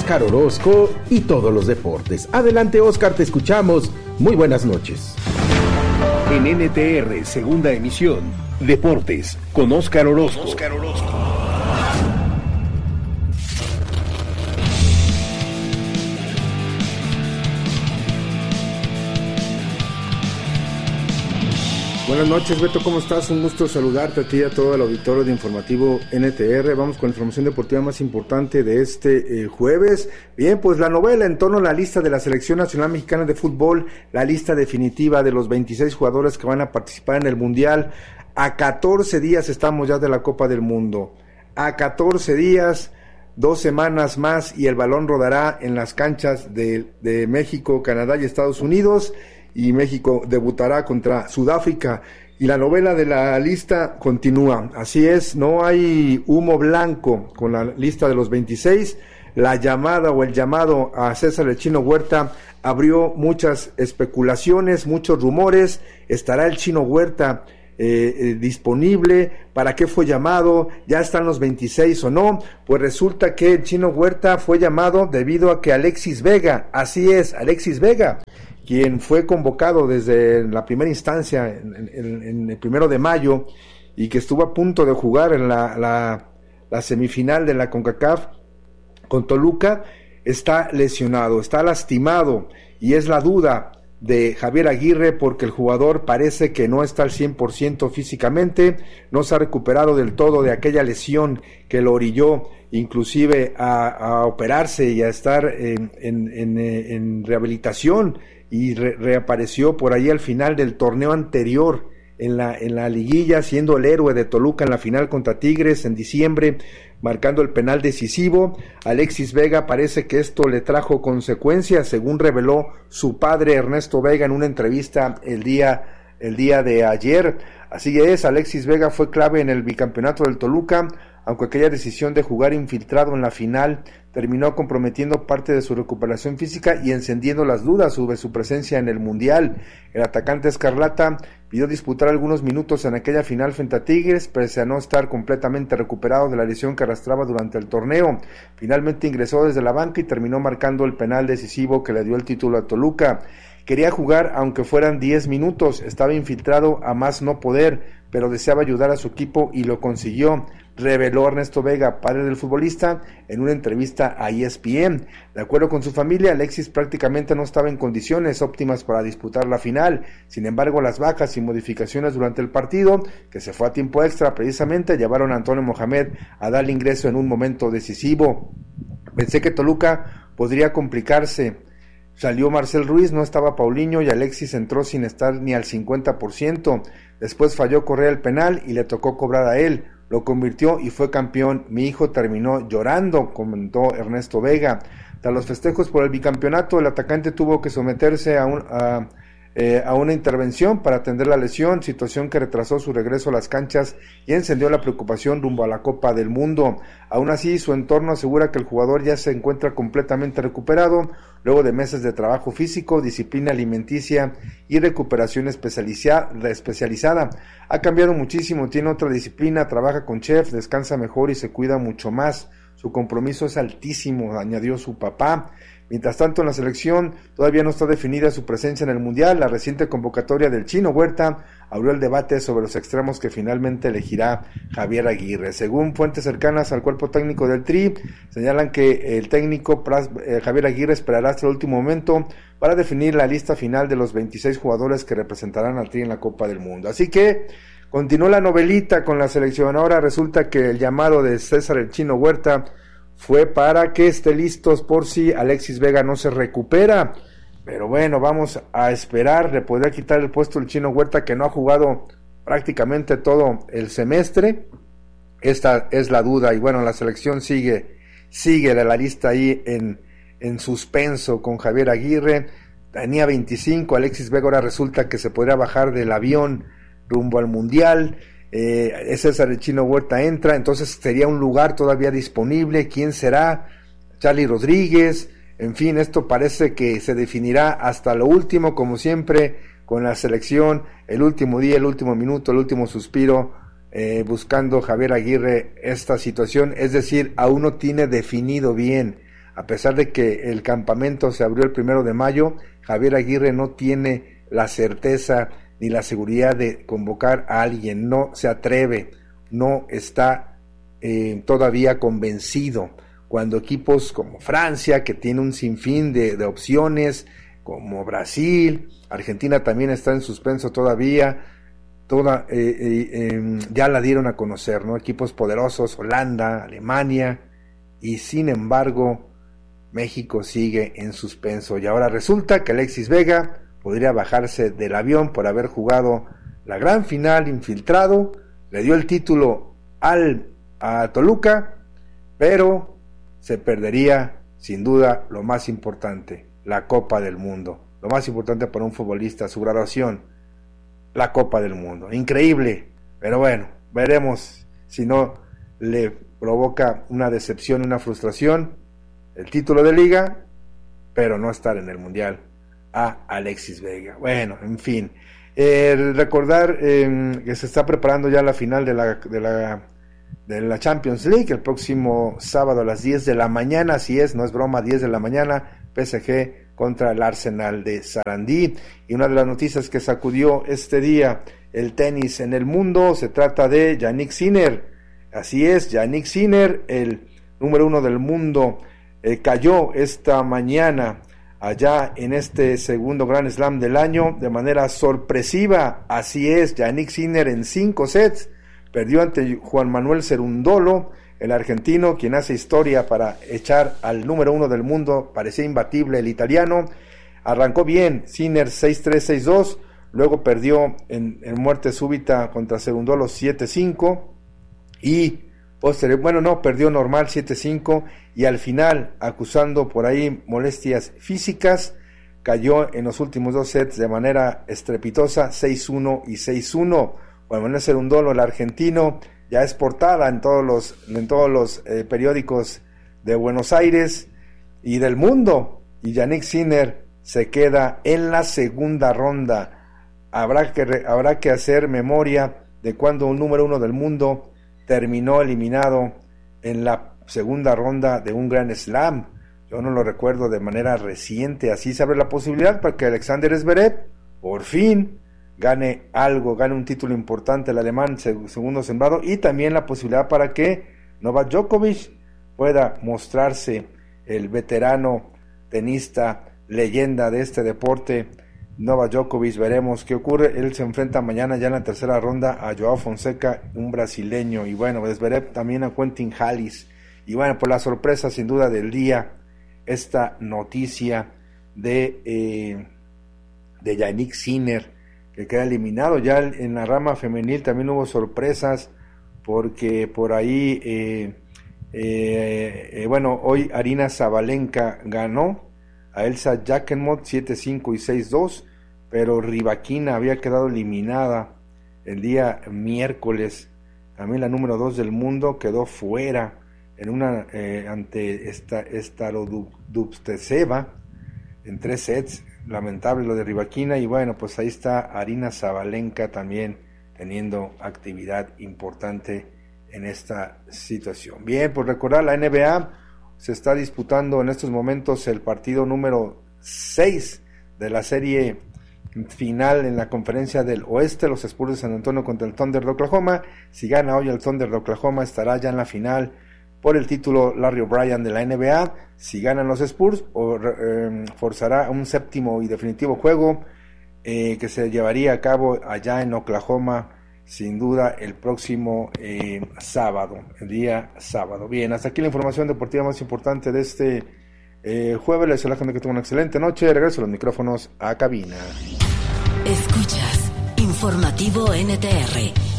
Óscar Orozco y todos los deportes. Adelante, Óscar, te escuchamos. Muy buenas noches. En NTR, segunda emisión, Deportes, con Óscar Orozco. Buenas noches, Beto, ¿cómo estás? Un gusto saludarte a ti y a todo el auditorio de Informativo NTR. Vamos con la información deportiva más importante de este jueves. Bien, pues la novela en torno a la lista de la Selección Nacional Mexicana de Fútbol, la lista definitiva de los 26 jugadores que van a participar en el Mundial. A 14 días estamos ya de la Copa del Mundo. A 14 días, 2 semanas más y el balón rodará en las canchas de México, Canadá y Estados Unidos. Y México debutará contra Sudáfrica, y la novela de la lista continúa. Así es, no hay humo blanco con la lista de los 26. La llamada o el llamado a César el Chino Huerta abrió muchas especulaciones, muchos rumores. ¿Estará el Chino Huerta disponible? ¿Para qué fue llamado? ¿Ya están los 26 o no? Pues resulta que el Chino Huerta fue llamado debido a que Alexis Vega, así es, Alexis Vega, quien fue convocado desde la primera instancia en el 1 de mayo y que estuvo a punto de jugar en la semifinal de la CONCACAF con Toluca, está lesionado, está lastimado, y es la duda de Javier Aguirre porque el jugador parece que no está al 100% físicamente, no se ha recuperado del todo de aquella lesión que lo orilló inclusive a operarse y a estar en rehabilitación, y reapareció por ahí al final del torneo anterior en la liguilla, siendo el héroe de Toluca en la final contra Tigres en diciembre, marcando el penal decisivo. Alexis Vega parece que esto le trajo consecuencias, según reveló su padre Ernesto Vega en una entrevista el día de ayer. Así es, Alexis Vega fue clave en el bicampeonato del Toluca, aunque aquella decisión de jugar infiltrado en la final terminó comprometiendo parte de su recuperación física y encendiendo las dudas sobre su presencia en el Mundial. El atacante escarlata pidió disputar algunos minutos en aquella final frente a Tigres, pese a no estar completamente recuperado de la lesión que arrastraba durante el torneo. Finalmente ingresó desde la banca y terminó marcando el penal decisivo que le dio el título a Toluca. Quería jugar aunque fueran 10 minutos, estaba infiltrado a más no poder, pero deseaba ayudar a su equipo y lo consiguió, reveló Ernesto Vega, padre del futbolista, en una entrevista a ESPN. De acuerdo con su familia, Alexis prácticamente no estaba en condiciones óptimas para disputar la final. Sin embargo, las bajas y modificaciones durante el partido, que se fue a tiempo extra precisamente, llevaron a Antonio Mohamed a darle ingreso en un momento decisivo. Pensé que Toluca podría complicarse. Salió Marcel Ruiz, no estaba Paulinho y Alexis entró sin estar ni al 50%. Después falló Correa el penal y le tocó cobrar a él. Lo convirtió y fue campeón. Mi hijo terminó llorando, comentó Ernesto Vega. Tras los festejos por el bicampeonato, el atacante tuvo que someterse a una intervención para atender la lesión, situación que retrasó su regreso a las canchas y encendió la preocupación rumbo a la Copa del Mundo. Aún así, su entorno asegura que el jugador ya se encuentra completamente recuperado, luego de meses de trabajo físico, disciplina alimenticia y recuperación especializada. Ha cambiado muchísimo, tiene otra disciplina, trabaja con chef, descansa mejor y se cuida mucho más. Su compromiso es altísimo, añadió su papá. Mientras tanto, en la selección todavía no está definida su presencia en el Mundial. La reciente convocatoria del Chino Huerta abrió el debate sobre los extremos que finalmente elegirá Javier Aguirre. Según fuentes cercanas al cuerpo técnico del Tri, señalan que el técnico Javier Aguirre esperará hasta el último momento para definir la lista final de los 26 jugadores que representarán al Tri en la Copa del Mundo. Así que continuó la novelita con la selección. Ahora resulta que el llamado de César el Chino Huerta fue para que esté listos por si Alexis Vega no se recupera. Pero bueno, vamos a esperar. Le podría quitar el puesto el Chino Huerta, que no ha jugado prácticamente todo el semestre. Esta es la duda. Y bueno, la selección sigue la lista ahí en suspenso con Javier Aguirre. Tenía 25, Alexis Vega ahora resulta que se podría bajar del avión rumbo al Mundial. César el Chino Huerta entra, entonces sería un lugar todavía disponible. ¿Quién será? Charly Rodríguez. En fin, esto parece que se definirá hasta lo último, como siempre con la selección, el último día, el último minuto, el último suspiro, buscando Javier Aguirre esta situación. Es decir, aún no tiene definido bien, A pesar de que el campamento se abrió el 1 de mayo, Javier Aguirre no tiene la certeza ni la seguridad de convocar a alguien, no se atreve, no está todavía convencido, cuando equipos como Francia, que tiene un sinfín de opciones, como Brasil, Argentina también está en suspenso todavía, ya la dieron a conocer, ¿no? Equipos poderosos, Holanda, Alemania, y sin embargo México sigue en suspenso, y ahora resulta que Alexis Vega podría bajarse del avión por haber jugado la gran final infiltrado, le dio el título a Toluca, pero se perdería sin duda lo más importante, la Copa del Mundo, lo más importante para un futbolista, su graduación, la Copa del Mundo, increíble, pero bueno, veremos si no le provoca una decepción, una frustración, el título de liga, pero no estar en el Mundial a Alexis Vega. Bueno, en fin, recordar que se está preparando ya la final de la Champions League, el próximo sábado a las 10 de la mañana, así es, no es broma, 10 de la mañana, PSG contra el Arsenal de Sarandí. Y una de las noticias que sacudió este día el tenis en el mundo, se trata de Jannik Sinner. Así es, Jannik Sinner, el número 1 del mundo, cayó esta mañana allá en este segundo Grand Slam del año de manera sorpresiva. Así es, Jannik Sinner en 5 sets perdió ante Juan Manuel Cerundolo, el argentino, quien hace historia para echar al número 1 del mundo. Parecía imbatible el italiano. Arrancó bien Sinner 6-3, 6-2, luego perdió en muerte súbita contra Cerundolo 7-5 y perdió normal 7-5, y al final, acusando por ahí molestias físicas, cayó en los últimos 2 sets de manera estrepitosa, 6-1 y 6-1. Juan Manuel Cerundolo, el argentino, ya es portada en todos los periódicos de Buenos Aires y del mundo, y Jannik Sinner se queda en la segunda ronda. Habrá que hacer memoria de cuando un número 1 del mundo terminó eliminado en la segunda ronda de un Grand Slam. Yo no lo recuerdo de manera reciente. Así se abre la posibilidad para que Alexander Zverev por fin gane un título importante, el alemán segundo sembrado, y también la posibilidad para que Novak Djokovic pueda mostrarse, el veterano tenista, leyenda de este deporte, Novak Djokovic. Veremos qué ocurre. Él se enfrenta mañana ya en la tercera ronda a Joao Fonseca, un brasileño, y bueno, Zverev también a Quentin Halys. Y bueno, por la sorpresa sin duda del día, esta noticia de Jannik Sinner, que queda eliminado. Ya en la rama femenil también hubo sorpresas, porque por ahí hoy Aryna Sabalenka ganó a Elsa Jacquemot 7-5 y 6-2, pero Rybakina había quedado eliminada el día miércoles. También la número 2 del mundo quedó fuera en una ante Starodubtseva en 3 sets. Lamentable lo de Rybakina, y bueno, pues ahí está Aryna Sabalenka también teniendo actividad importante en esta situación. Bien, pues recordar, la NBA se está disputando en estos momentos el partido número 6 de la serie final en la conferencia del oeste, los Spurs de San Antonio contra el Thunder de Oklahoma. Si gana hoy el Thunder de Oklahoma, estará ya en la final por el título Larry O'Brien de la NBA. Si ganan los Spurs, forzará un séptimo y definitivo juego que se llevaría a cabo allá en Oklahoma, sin duda el próximo sábado, el día sábado. Bien, hasta aquí la información deportiva más importante de este jueves. Les deseo que tengan una excelente noche. Regreso los micrófonos a cabina. Escuchas Informativo NTR.